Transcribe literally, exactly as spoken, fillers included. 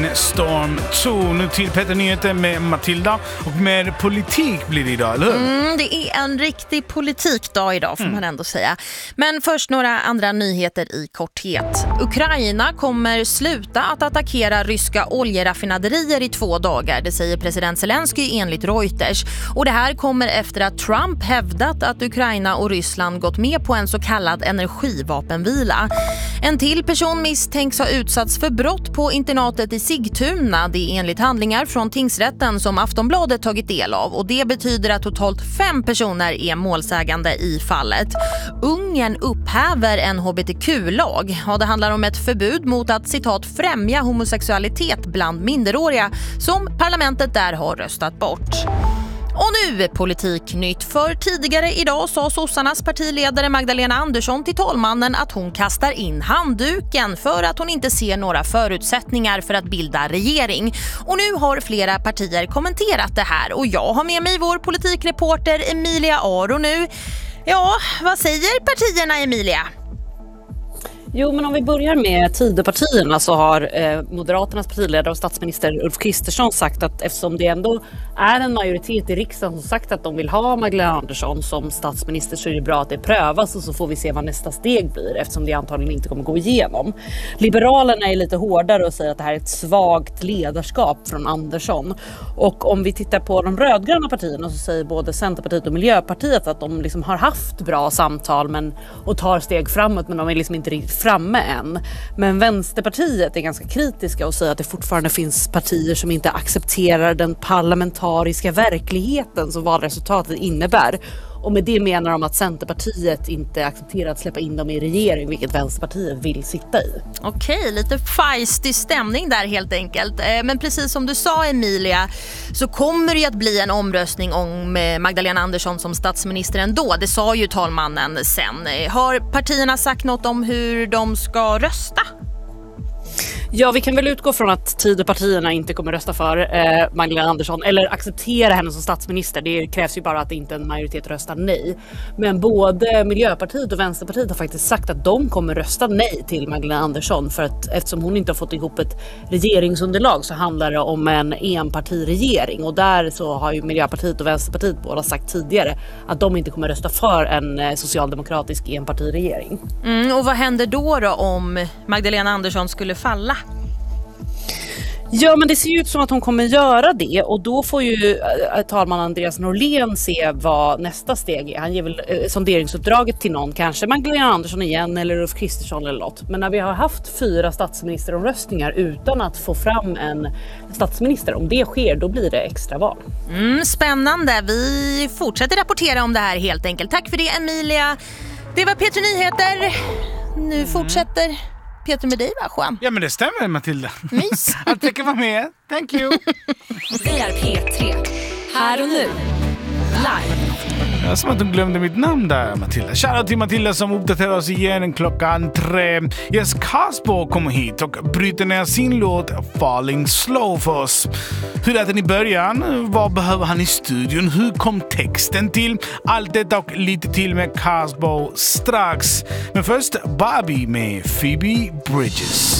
Storm två. Nu till Petter Nyheter med Matilda. Och mer politik blir det idag, eller hur? Mm, det är en riktig politikdag idag får mm. man ändå säga. Men först några andra nyheter i korthet. Ukraina kommer sluta att attackera ryska oljeraffinaderier i två dagar. Det säger president Zelensky enligt Reuters. Och det här kommer efter att Trump hävdat att Ukraina och Ryssland gått med på en så kallad energivapenvila. En till person misstänks ha utsatts för brott på internatet i Sigtuna. Det är enligt handlingar från tingsrätten som Aftonbladet tagit del av. Och det betyder att totalt fem personer är målsägande i fallet. Ungern upphäver en H B T Q-lag. Ja, det handlar om ett förbud mot att citat främja homosexualitet bland minderåriga som parlamentet där har röstat bort. Och nu politiknytt, för tidigare idag sa sossarnas partiledare Magdalena Andersson till talmannen att hon kastar in handduken för att hon inte ser några förutsättningar för att bilda regering. Och nu har flera partier kommenterat det här och jag har med mig vår politikreporter Emilia Aro nu. Ja, vad säger partierna, Emilia? Jo, men om vi börjar med Tidöpartierna så har eh, Moderaternas partiledare och statsminister Ulf Kristersson sagt att eftersom det ändå är en majoritet i riksdagen som sagt att de vill ha Magdalena Andersson som statsminister så är det bra att det prövas och så får vi se vad nästa steg blir eftersom det antagligen inte kommer gå igenom. Liberalerna är lite hårdare och säger att det här är ett svagt ledarskap från Andersson. Och om vi tittar på de rödgröna partierna så säger både Centerpartiet och Miljöpartiet att de liksom har haft bra samtal men, och tar steg framåt men de är liksom inte riktigt framme än. Men Vänsterpartiet är ganska kritiska och säger att det fortfarande finns partier som inte accepterar den parlamentariska verkligheten som valresultatet innebär. Och med det menar de att Centerpartiet inte accepterar att släppa in dem i regering, vilket Vänsterpartiet vill sitta i. Okej, lite feisty stämning där helt enkelt. Men precis som du sa, Emilia, så kommer det att bli en omröstning om Magdalena Andersson som statsminister ändå. Det sa ju talmannen sen. Har partierna sagt något om hur de ska rösta? Ja, vi kan väl utgå från att Tidöpartierna inte kommer rösta för eh, Magdalena Andersson eller acceptera henne som statsminister. Det krävs ju bara att inte en majoritet röstar nej. Men både Miljöpartiet och Vänsterpartiet har faktiskt sagt att de kommer rösta nej till Magdalena Andersson för att eftersom hon inte har fått ihop ett regeringsunderlag så handlar det om en enpartiregering och där så har ju Miljöpartiet och Vänsterpartiet båda sagt tidigare att de inte kommer rösta för en socialdemokratisk enpartiregering. Mm, och vad händer då då om Magdalena Andersson skulle falla? Ja, men det ser ju ut som att hon kommer göra det och då får ju äh, talman Andreas Norlén se vad nästa steg är. Han ger väl äh, sonderingsuppdraget till någon, kanske Magdalena Andersson igen eller Ulf Kristersson eller något. Men när vi har haft fyra statsministeromröstningar utan att få fram en statsminister, om det sker då blir det extra val. Mm, spännande, vi fortsätter rapportera om det här helt enkelt. Tack för det, Emilia. Det var P tre Nyheter. Nu mm. fortsätter Peter med dig, va, Juan? Ja, men det stämmer, Matilda. Mys. Att det kan vara med. Thank you. Det är P tre. Här och nu. Live. Ja, som att du glömde mitt namn där, Matilda. Shoutout till Matilda som uppdaterar oss igen klockan tre. Yes, Casper kommer hit och bryter ner sin låt Falling Slow för oss. Hur lät den i början? Vad behöver han i studion? Hur kom texten till? Allt detta och lite till med Casper strax. Men först Barbie med Phoebe Bridges.